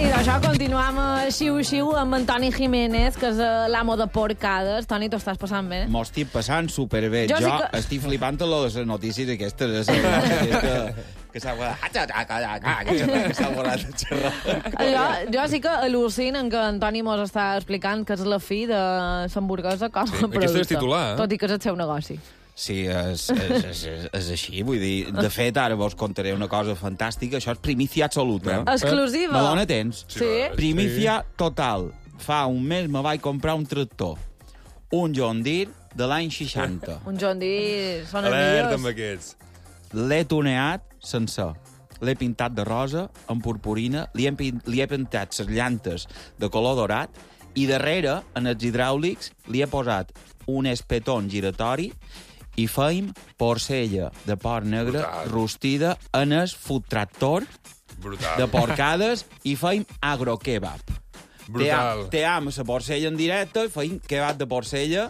I d'això continuam xiu-xiu amb Antoni Jiménez, que és l'amo de porcades. Toni, t'ho estàs passant bé? M'ho estic passant superbé. Jo estic flipant a les notícies aquestes. Que s'ha guardat de xerrar. Jo sí que al·lucino que Antoni mos està explicant que és la fi de l'hamburguesa com a producte. Aquesta és titular, Tot i que és el seu negoci. Sí, és així, vull dir, de fet, ara vos contaré una cosa fantàstica, això és primícia absoluta. Exclusiva. Me dona temps? Sí. Primícia total. Fa un mes me vaig comprar un tractor, un John Deere de l'any 60. Un John Deere són els Alerta amb millors. aquests. L'he tuneat sencer. L'he pintat de rosa, amb purpurina, li he pintat les llantes de color dorat i darrere, en els hidràulics, li he posat un espeton giratori i feim porcella de porc negre rostida en el food tractor de porcades i feim agrokebab. Brutal. Te am la porcella en directe, feim kebab de porcella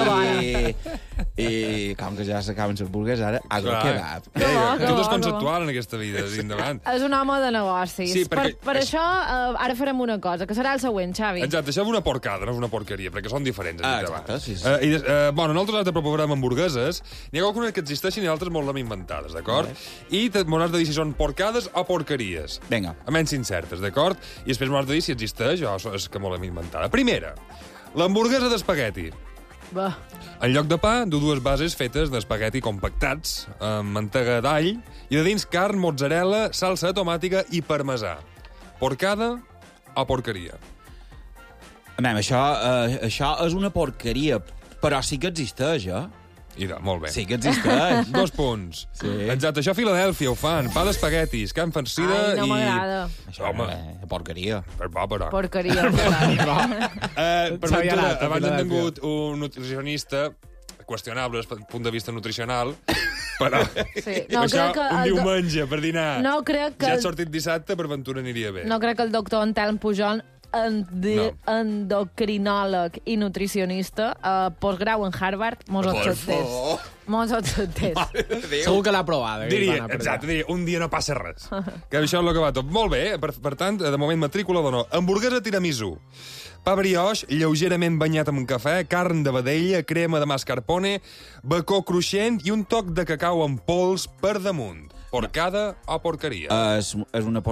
i com que ja s'acaben les burgues, ara agrokebab. Tot és conceptual en aquesta vida, endavant. És un home de negocis. Sí, per això ara farem una cosa, que serà el següent, Xavi. Exacte, això és una porcada, no és una porqueria, perquè són diferents. Exacte, sí. Bueno, nosaltres ara te proposarem hamburgueses. N'hi ha algunes que existeixen i altres molt l'hem inventades, d'acord? I m'hauràs de dir si són porcades o porqueries. Vinga. Almenys incertes, d'acord? I després m'hauràs de dir si existeix o és que molt l'hem inventada. Primera, l'hamburguesa d'espagueti. Va. En lloc de pa, du dues bases fetes d'espagueti compactats, amb mantega d'all, i de dins carn, mozzarella, salsa tomàtica i parmesà. Porcada o porqueria? Això és una porqueria, però sí que existeix, Molt bé. Sí que existeix. 2 punts. Sí. Exacte, això a Filadèlfia ho fan. Pa d'espaguetis, carn farcida i... Ai, no m'agrada. Això, porqueria. Porqueria. Per Ventura, abans hem tingut un nutricionista qüestionable des del punt de vista nutricional, però Sí. No, això crec que un diumenge per dinar, no crec que ja ha sortit dissabte, per Ventura aniria bé. No crec que el doctor Antelm Pujol, endocrinòleg i nutricionista, postgrau en Harvard, mos acceptés. Segur que l'ha provat. Diria, un dia no passa res. Que això és el que va tot. Molt bé, per tant, de moment matrícula d'honor. Hamburguesa tiramisú. Pa brioix, lleugerament banyat amb cafè, carn de vedella, crema de mascarpone, bacó cruixent i un toc de cacau en pols per damunt. Porcada o porqueria? És una